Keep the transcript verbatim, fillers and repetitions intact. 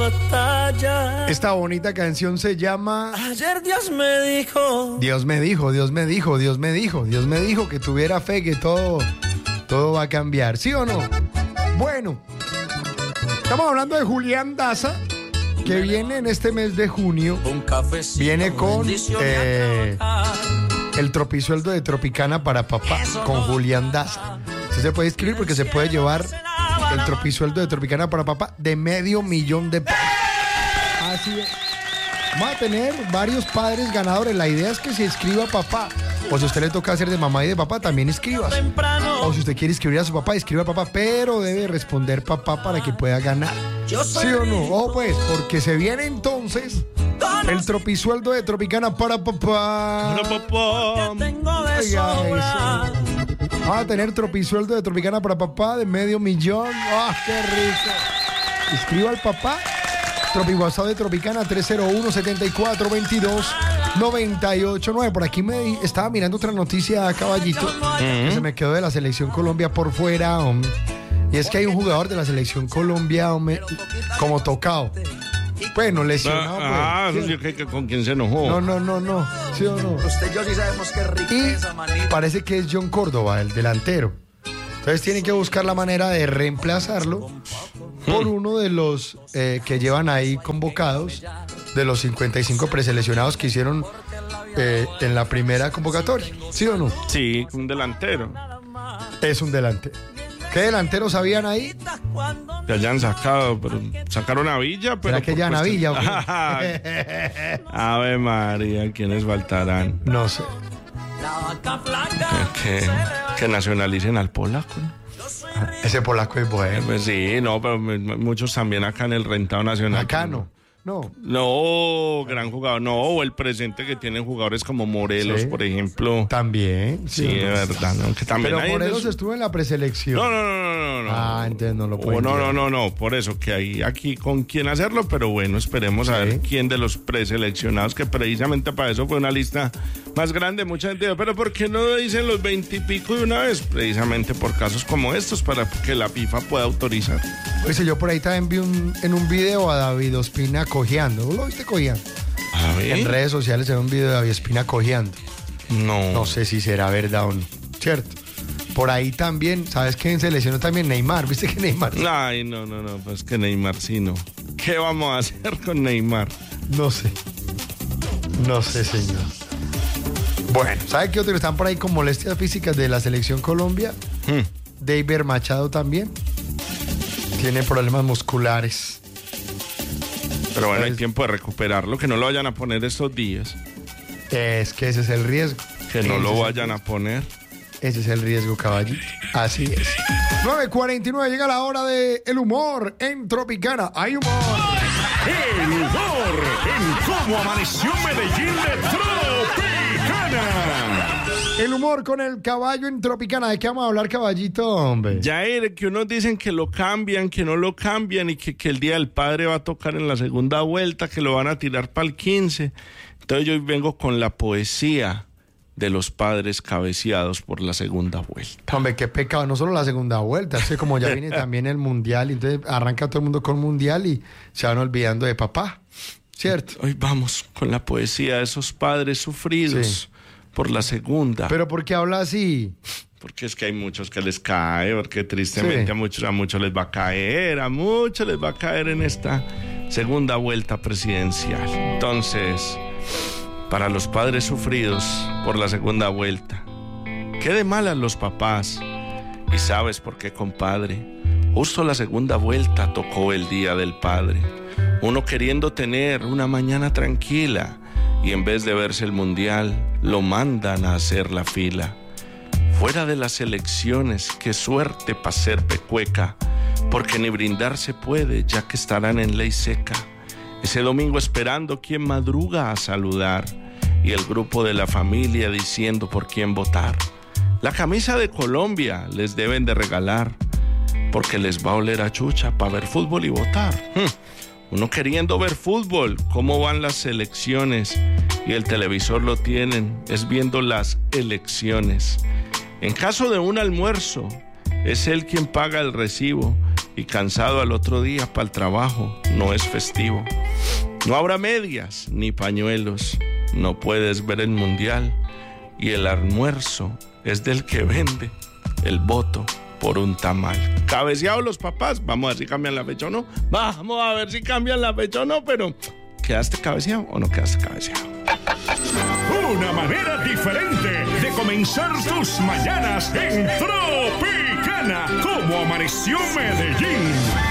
batalla. Esta bonita canción se llama Ayer Dios me dijo. Dios me dijo, Dios me dijo, Dios me dijo, Dios me dijo que tuviera fe, que todo, todo va a cambiar, ¿sí o no? Bueno, estamos hablando de Julián Daza, que viene en este mes de junio. Viene con eh, el tropisueldo de Tropicana para papá, con Julián Daza. Usted se puede inscribir porque se puede llevar el tropisueldo de Tropicana para papá de medio millón de pesos. Así es. Vamos a tener varios padres ganadores. La idea es que se inscriba papá. O si a usted le toca hacer de mamá y de papá, también inscríbase. O si usted quiere inscribir a su papá, inscriba a papá, pero debe responder papá para que pueda ganar. ¿Sí o no? Ojo pues, porque se viene entonces el tropisueldo de Tropicana para papá. Para papá. Oiga eso. Vamos a tener tropisueldo de Tropicana para papá de medio millón. ¡Ah, qué rico! Inscriba al papá. Tropi WhatsApp de Tropicana tres cero uno, setenta y cuatro, veintidós, noventa y ocho, nueve. Por aquí me estaba mirando otra noticia, Caballito, uh-huh. que se me quedó de la Selección Colombia por fuera, hombre. Y es que hay un jugador de la Selección Colombia, hombre, como tocado. Bueno, lesionado. Ah, pues, ah yo creo que con quién se enojó. No, no, no, no. ¿Sí o no? Usted y yo sí sabemos que es riqueza, manito. Y parece que es John Córdoba, el delantero. Entonces tienen que buscar la manera de reemplazarlo por uno de los eh, que llevan ahí convocados, de los cincuenta y cinco preseleccionados que hicieron eh, en la primera convocatoria. ¿Sí o no? Sí, un delantero. Es un delantero. ¿Qué delanteros habían ahí? Que hayan sacado, pero sacaron a Villa, pero... ¿Será que ya cuestión... Villa? Okay. Ave María, ¿quiénes faltarán? No sé. Que, que nacionalicen al polaco. Ese polaco es bueno. Pues sí, no, pero muchos también acá en el rentado nacional. Acá no. No. No, gran jugador. No, o el presente que tienen jugadores como Morelos, sí, por ejemplo. También. Sí, de no, verdad. No, que también pero hay Morelos de... estuvo en la preselección. No, no, no, no, no. Ah, entonces no lo pueden. Oh, no, no, no, no. Por eso que hay aquí con quién hacerlo, pero bueno, esperemos sí. a ver quién de los preseleccionados, que precisamente para eso fue una lista más grande. Mucha gente dijo, pero ¿por qué no dicen los veintipico de una vez? Precisamente por casos como estos, para que la FIFA pueda autorizar. Oye, yo por ahí también vi un, en un video a David Ospina cojeando. ¿Vos lo viste cojeando? En redes sociales se ve un video de David Ospina cojeando. No. No sé si será verdad o no. ¿Cierto? Por ahí también, ¿sabes quién se lesionó también? Neymar. ¿Viste que Neymar? Ay, no, no, no. Pues que Neymar sí no. ¿Qué vamos a hacer con Neymar? No sé. No sé, señor. Bueno, ¿sabe qué otros están por ahí con molestias físicas de la Selección Colombia? Hmm. David Machado también. Tiene problemas musculares. Pero bueno, hay tiempo de recuperarlo, que no lo vayan a poner estos días. Es que ese es el riesgo. Que no ese lo vayan a poner. Ese es el riesgo, caballito. Así es. nueve cuarenta y nueve, llega la hora de el humor en Tropicana. ¡Hay humor! El humor en Cómo Amaneció Medellín de Tropicana. El humor con el caballo en Tropicana. ¿De qué vamos a hablar, caballito, hombre? Jair, que unos dicen que lo cambian, que no lo cambian y que, que el Día del Padre va a tocar en la segunda vuelta, que lo van a tirar para el quince. Entonces yo vengo con la poesía de los padres cabeceados por la segunda vuelta. Hombre, qué pecado, no solo la segunda vuelta, es que como ya viene también el Mundial, entonces arranca todo el mundo con Mundial y se van olvidando de papá, ¿cierto? Hoy vamos con la poesía de esos padres sufridos. Sí. Por la segunda. ¿Pero por qué habla así? Porque es que hay muchos que les cae, porque tristemente sí. a muchos a muchos les va a caer, a muchos les va a caer en esta segunda vuelta presidencial. Entonces, para los padres sufridos por la segunda vuelta, qué de malas los papás. Y sabes por qué, compadre, justo la segunda vuelta tocó el Día del Padre. Uno queriendo tener una mañana tranquila, y en vez de verse el mundial, lo mandan a hacer la fila. Fuera de las elecciones, qué suerte pa' ser pecueca, porque ni brindar se puede, ya que estarán en ley seca. Ese domingo esperando quién madruga a saludar, y el grupo de la familia diciendo por quién votar. La camisa de Colombia les deben de regalar, porque les va a oler a chucha pa' ver fútbol y votar. Hmm. Uno queriendo ver fútbol, cómo van las selecciones, y el televisor lo tienen, es viendo las elecciones. En caso de un almuerzo, es él quien paga el recibo, y cansado al otro día para el trabajo, no es festivo. No habrá medias ni pañuelos, no puedes ver el mundial y el almuerzo es del que vende el voto por un tamal. Cabeceados los papás, vamos a ver si cambian la fecha o no. Vamos a ver si cambian la fecha o no, pero ¿quedaste cabeceado o no quedaste cabeceado? Una manera diferente de comenzar tus mañanas en Tropicana. ¿Cómo amaneció Medellín?